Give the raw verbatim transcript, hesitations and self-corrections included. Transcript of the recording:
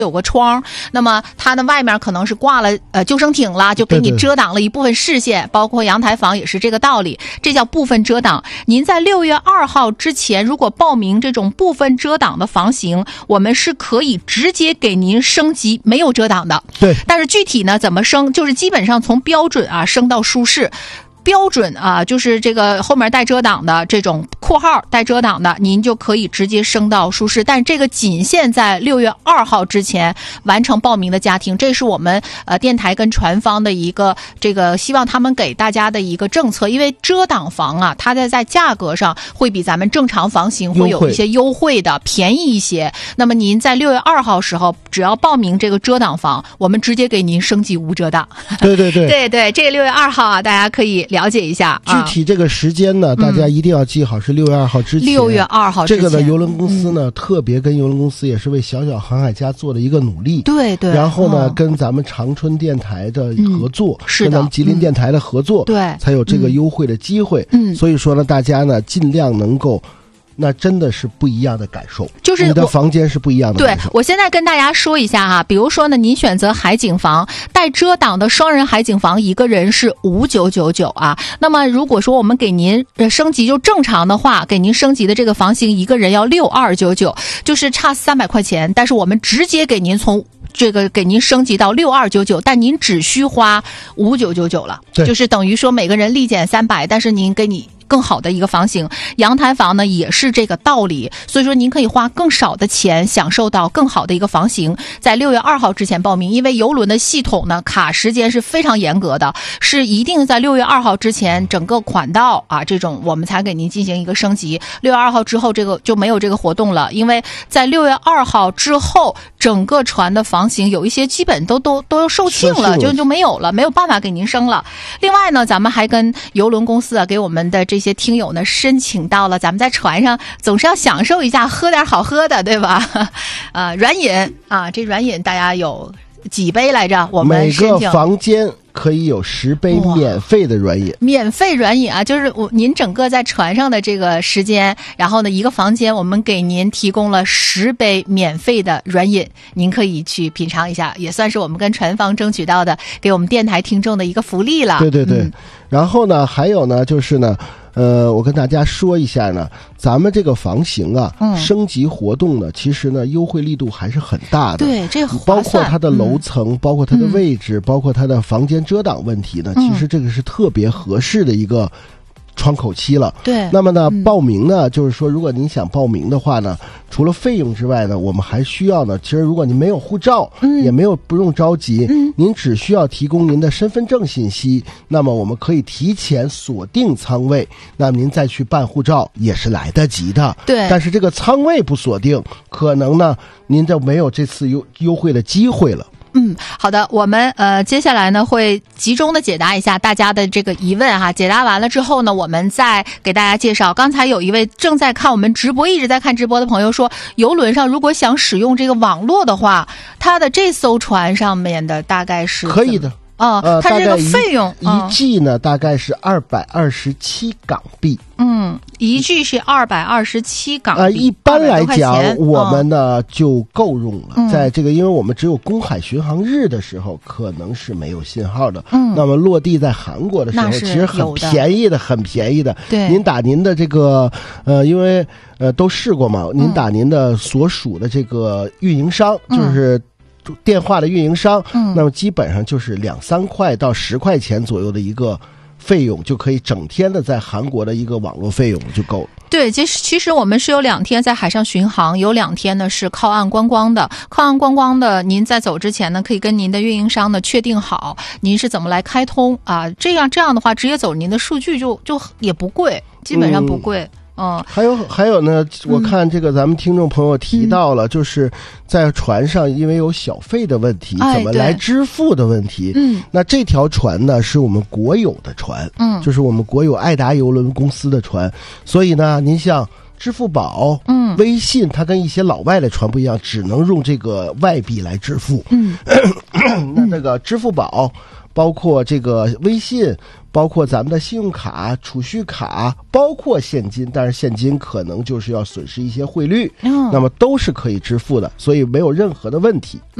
有个窗，那么它的外面可能是挂了呃救生艇啦，就给你遮挡了一部分视线，包括阳台房也是这个道理，这叫部分遮挡。您在六月二号之前如果报名这种部分遮挡的房型，我们是可以直接给您升级没有遮挡的。 对， 但是具体呢怎么升，就是基本上从标准啊升到舒适。标准啊，就是这个后面带遮挡的这种括号带遮挡的，您就可以直接升到舒适。但是这个仅限在六月二号之前完成报名的家庭，这是我们呃电台跟船方的一个这个希望他们给大家的一个政策。因为遮挡房啊，它在在价格上会比咱们正常房型会有一些优惠的，便宜一些。那么您在六月二号时候，只要报名这个遮挡房，我们直接给您升级无遮挡。 对对对对对，这个六月二号啊，大家可以了解一下。 具体这个时间呢，啊、大家一定要记好，是六月二号之前。 六月二号之前。 这个呢，邮轮公司呢、嗯、特别跟邮轮公司也是为小小航海家做了一个努力。 对对。 然后呢， 嗯、 跟咱们长春电台的合作， 嗯、是的， 跟咱们吉林电台的合作， 对、嗯， 才有这个优惠的机会。 嗯。 所以说呢，大家呢尽量能够。那真的是不一样的感受， 就是你的房间是不一样的感受。 对，我现在跟大家说一下哈，比如说呢，您选择海景房带遮挡的双人海景房，一个人是五九九九啊。那么如果说我们给您升级就正常的话，给您升级的这个房型一个人要六二九九，就是差三百块钱，但是我们直接给您从。这个给您升级到六二九九，但您只需花五九九九了，就是等于说每个人立减三百，但是您给你更好的一个房型。阳台房呢也是这个道理，所以说您可以花更少的钱享受到更好的一个房型。在六月二号之前报名，因为邮轮的系统呢卡时间是非常严格的，是一定在六月二号之前整个款道啊这种我们才给您进行一个升级。六月二号之后这个就没有这个活动了，因为在六月二号之后整个船的房型有一些基本都都都售罄了，就就没有了，没有办法给您升了。另外呢，咱们还跟邮轮公司啊给我们的这些听友呢申请到了，咱们在船上总是要享受一下，喝点好喝的，对吧？啊，软饮啊，这软饮大家有几杯来着？我们每个房间可以有十杯免费的软饮， 免费软饮啊，就是我您整个在船上的这个时间，然后呢一个房间我们给您提供了十杯免费的软饮，您可以去品尝一下，也算是我们跟船方争取到的给我们电台听众的一个福利了。 对对对， 嗯、 然后呢还有呢就是呢呃，我跟大家说一下呢，咱们这个房型啊，嗯、升级活动呢，其实呢优惠力度还是很大的。 对，这包括它的楼层，嗯、包括它的位置， 嗯、 包括它的房间遮挡问题呢， 嗯、 其实这个是特别合适的一个窗口期了。 对。 那么呢， 嗯、 报名呢，就是说，如果您想报名的话呢，除了费用之外呢，我们还需要呢，其实如果您没有护照， 嗯、 也没有不用着急， 嗯、 您只需要提供您的身份证信息，那么我们可以提前锁定舱位，那么您再去办护照也是来得及的。 对。 但是这个舱位不锁定，可能呢，您就没有这次优优惠的机会了。 嗯，好的，我们呃接下来呢会集中的解答一下大家的这个疑问哈。解答完了之后呢，我们再给大家介绍。刚才有一位正在看我们直播、一直在看直播的朋友说，邮轮上如果想使用这个网络的话，它的这艘船上面的大概是可以的。 哦， 呃， 它这个费用一 G 呢、嗯、大概是二百二十七港币。 嗯，一 G 是二百二十七港币。 呃，一般来讲，我们呢、嗯、就够用了。 嗯、 在这个，因为我们只有公海巡航日的时候，可能是没有信号的。 嗯， 那么落地在韩国的时候，其实很便宜的，很便宜的。 对， 您打您的这个呃，因为呃都试过嘛，您打您的所属的这个运营商， 嗯、 就是。电话的运营商， 嗯， 那么基本上就是两三块到十块钱左右的一个费用，就可以整天的在韩国的一个网络费用就够了。 对，其实其实我们是有两天在海上巡航，有两天呢是靠岸观光的。靠岸观光的，您在走之前呢，可以跟您的运营商呢确定好您是怎么来开通啊，这样这样的话，直接走您的数据就就也不贵，基本上不贵。嗯嗯，还有还有呢，我看这个咱们听众朋友提到了，嗯、就是在船上因为有小费的问题， 哎、 怎么来支付的问题。 嗯， 那这条船呢是我们国有的船， 嗯， 就是我们国有爱达邮轮公司的船，所以呢，您像支付宝、 嗯、 微信，它跟一些老外的船不一样，只能用这个外币来支付。 嗯， 那这个支付宝。 包括这个微信，包括咱们的信用卡、储蓄卡，包括现金，但是现金可能就是要损失一些汇率， 嗯， 那么都是可以支付的，所以没有任何的问题。